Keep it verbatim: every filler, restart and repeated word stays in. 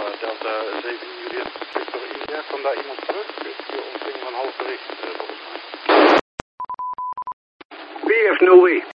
Delta zeven Juliet Victor India, kwam daar iemand terug? Je ontving een half bericht, uh, volgens mij. B F nul W.